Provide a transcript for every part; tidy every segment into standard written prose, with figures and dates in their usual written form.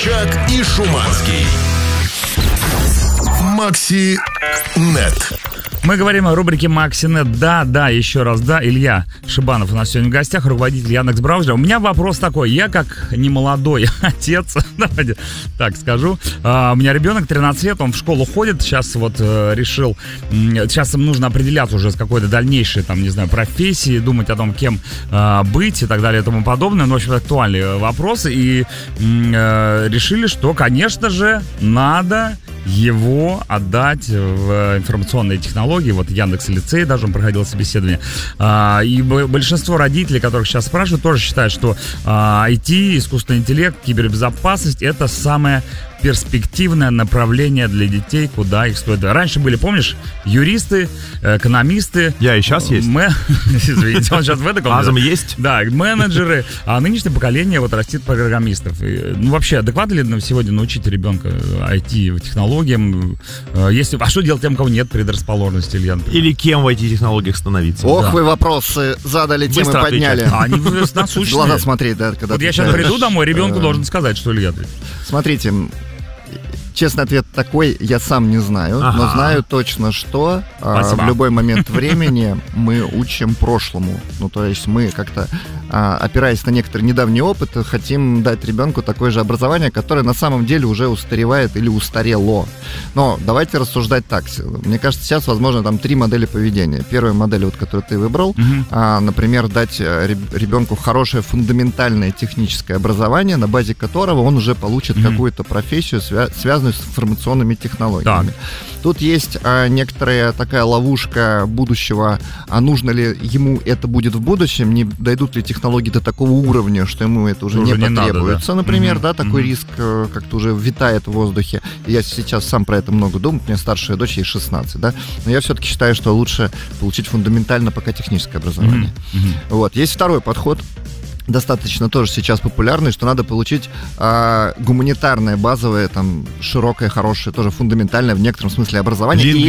Собчак и Шуманский. Макси.нет. Мы говорим о рубрике Макси.нет. Да, еще раз, да. Илья Шибанов у нас сегодня в гостях, руководитель Яндекс.Браузера. У меня вопрос такой. Я как немолодой отец, давайте так скажу. У меня ребенок 13 лет, он в школу ходит. Сейчас вот решил, сейчас им нужно определяться уже с какой-то дальнейшей, там, не знаю, профессией, думать о том, кем быть и так далее и тому подобное. Ну, в общем, актуальные вопросы. И решили, что, конечно же, надо его отдать в информационные технологии. Вот Яндекс.Лицей, даже он проходил собеседование. И большинство родителей, которых сейчас спрашивают, тоже считают, что IT, искусственный интеллект, кибербезопасность — это самое перспективное направление для детей, куда их стоит. Раньше были, помнишь, юристы, экономисты. Я и сейчас есть. Извините, он сейчас в этом. Азам есть. Да, менеджеры. А нынешнее поколение вот растит программистов. Ну, вообще, адекватно ли сегодня научить ребенка IT, технологиям? А что делать тем, у кого нет предрасположенности, Илья? Или кем в IT-технологиях становиться? Ох, вы вопросы задали, темы подняли. Они насущные. Глаза смотреть, да, когда вот я сейчас приду домой, ребенку должен сказать, что Илья. Смотрите, честный ответ такой, я сам не знаю, но знаю точно, что в любой момент времени мы учим прошлому. Ну, то есть мы как-то, опираясь на некоторый недавний опыт, хотим дать ребенку такое же образование, которое на самом деле уже устаревает или устарело. Но давайте рассуждать так. Мне кажется, сейчас, возможно, там 3 модели поведения. Первая модель, вот, которую ты выбрал, например, дать ребенку хорошее фундаментальное техническое образование, на базе которого он уже получит какую-то профессию, связанную с информационными технологиями. Так. Тут есть некоторая такая ловушка будущего, а нужно ли ему это будет в будущем, не дойдут ли технологии до такого уровня, что ему это уже не потребуется, надо, да? Например, да, такой риск как-то уже витает в воздухе. Я сейчас сам про это много думаю, у меня старшая дочь, ей 16, да, но я все-таки считаю, что лучше получить фундаментально пока техническое образование. Вот. Есть второй подход, достаточно тоже сейчас популярный, что надо получить гуманитарное, базовое, там, широкое, хорошее, тоже фундаментальное в некотором смысле образование. И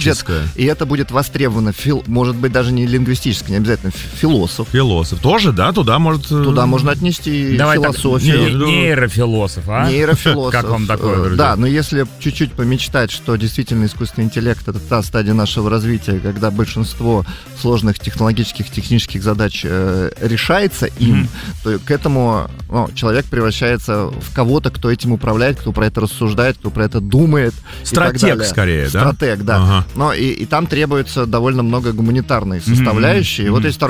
это будет востребовано. Может быть, даже не лингвистическое, не обязательно философ. Философ. Тоже, да? Туда можно отнести философию. Нейрофилософ, а? Нейрофилософ. Как вам такое, друзья? Да, но если чуть-чуть помечтать, что действительно искусственный интеллект — это та стадия нашего развития, когда большинство сложных технологических, технических задач решается им, то к этому человек превращается в кого-то, кто этим управляет, кто про это рассуждает, кто про это думает. Стратег, скорее, да? Стратег, да. Но и там требуется довольно много гуманитарной составляющей. Вот есть